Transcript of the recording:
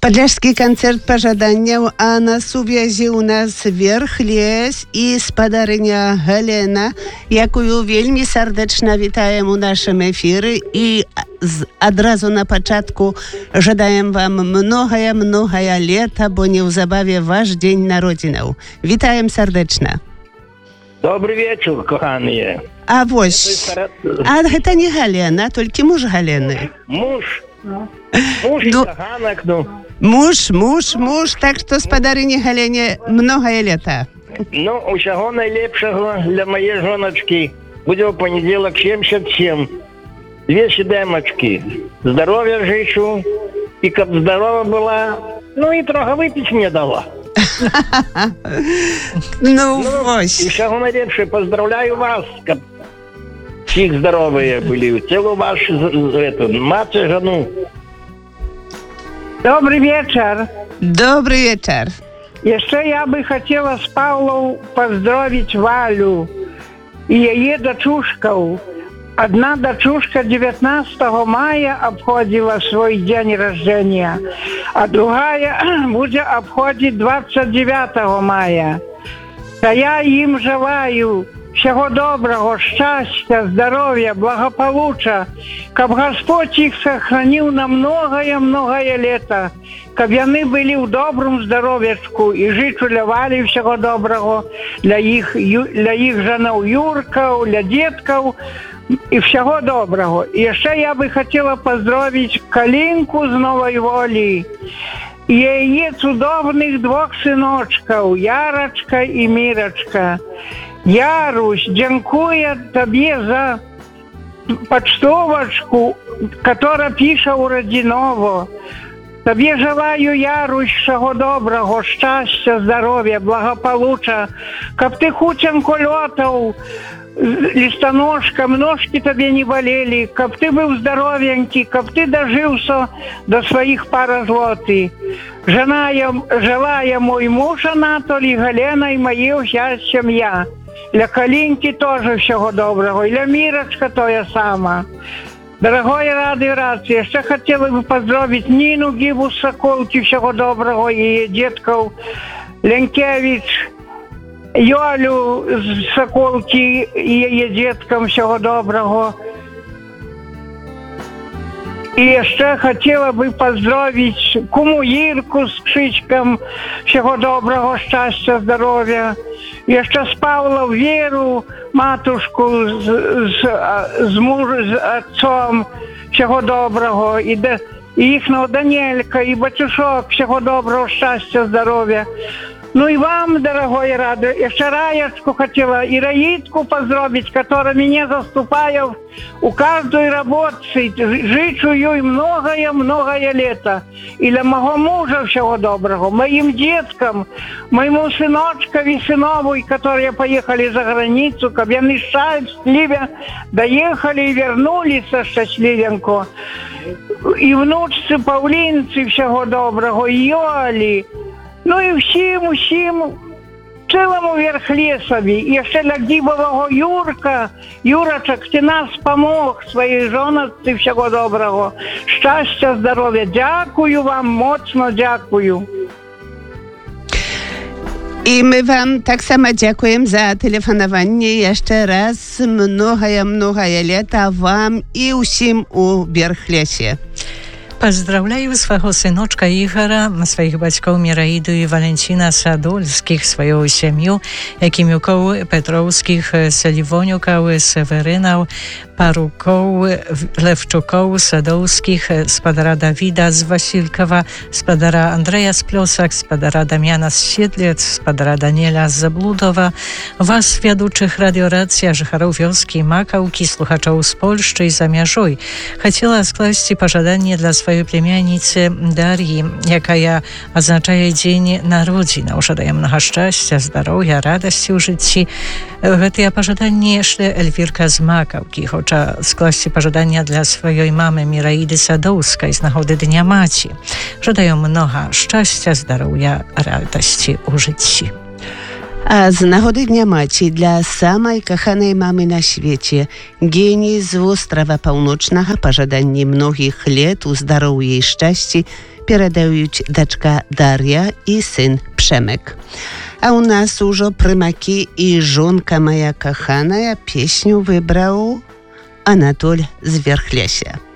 Падляшскі канцэрт пажаданняў, а на сувязі ў нас Верхлес і спадарыня Галена, якую вельмі сардэчна вітаем у нашым эфіры і адразу на пачатку жадаем вам многае лета, бо неўзабаве ваш дзень народзінаў. Вітаем сардэчна. Добрый вечер, коханыя. А вось, а гэта не Галена, толькі муж Галены. Муж і каханак, Муж, так што спадарыні Галене многае лета. Усяго найлепшага для мае жоначкі. Будзе ў панядзелак 77. 2 седемачкі. Здоров'я жычу, і каб здорова была, і трохи выпіць мне дала. Вось. І ўсяго найлепшае, поздравляю вас, каб всіх здоровыя былі. Целу ваш маці жану. Добрый вечер. Добрый вечер. Еще я бы хотела с Павлом поздравить Валю и ее дочушков. Одна дочушка 19 мая обходила свой день рождения, а другая будет обходить 29 мая. А я им желаю всего доброго, счастья, здоровья, благополучия, каб Господь их сохранил на многое лето, каб яны были в добром здоровьечку, и жычу для Вали всего доброго, для их женов Юрков, для детков, и всего доброго. И еще я бы хотела поздравить Калинку с Новой Воли и ее чудовных 2 сыночков, Ярочка и Мирочка. Ярусь, дзякую табе за почтовочку, которая пише у Радзіново. Табе желаю, Ярусь, всего доброго, счастья, здоровья, благополучия, каб ты хутенько лётаў, листоножком, ножки тебе не болели, каб ты был здоровенький, каб ты дожился до своих пар злоты. Желаю мой муж Анатолий, Галена и моя вся семья. Для Калинки тоже всего доброго, и для Мирочка то я сама. Дорогой радиорации, еще хотела бы поздравить Нину Гибу с Соколки, всего доброго, и ее детков, Ленкевич, Йолю з Соколки і її діткам всього доброго. І ще хотіла би поздравить куму Ірку з Кшичком, всього доброго, щастя, здоров'я. І ще з Павла Віру, матушку з отцом, всього доброго. І їхнього Даніелька, і батюшок, всього доброго, щастя, здоров'я. И вам, дорогой радио, еще Раечку хотела и Раитку поздравить, которая меня заступает у каждой работы. Жичу ей многое лето. И для моего мужа всего доброго, моим деткам, моему сыночку и сыновой, которые поехали за границу, как они счастливо доехали и вернулись счастливенько. И внучці Павлинці всего доброго, и Йолі. И всім цілому Верхлесові. І ще для Гібового Юрочок, ти нас помог своїй жоночці, всього доброго. Щастя, здоров'я. Дякую вам, моцно дякую. I my wam tak samo dziękujemy za telefonowanie. Jeszcze raz многое лета вам i усім у Верхлесе. Поздравляю свого сыночка Ігора, своих батьков Мираиду и Валентина Садольских, свою семью, Якимюков, Петровских, Селивонюков, Северинов, Паруков, Левчуков, Садовских, спадара Давида з Василькова, спадара Андрея з Пльосак, спадара Дам'яна з Siedlec, спадара Daniela z Zabludowa, was wiaduчих радиорація Жихаров вёски Макаўki, слухачоў з Польшчы і за мяжой. Хотела скласці пажаданне для swojej plemianicy Darii, jaka oznacza dzień narodzin. Żadaję mnoga szczęścia, zdrowia, radości w życiu. Гэтыя пажаданні шле Эльвірка з Макаўкі, хоча скласці пажадання для сваёй мамы Мираиды Садоўскай з нагоды Дня Маці. Жадаю многа шчасця, здароўя, радасці ў жыцці. A z nagody Dnia Maci dla samej kochanej mamy na świecie, genii z Ostrowa Północnego, pożądanie mnogich lat, zdrowia i szczęścia, передаją deczka Daria i syn Przemek. A u nas już prymaki i żonka moja kochana pieśnię wybrał Anatol z Wierchlesia.